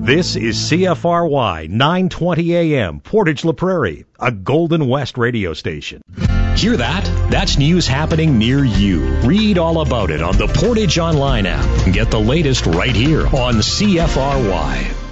This is CFRY 920 AM, Portage La Prairie, a Golden West radio station. Hear that? That's news happening near you. Read all about it on the Portage Online app and get the latest right here on CFRY.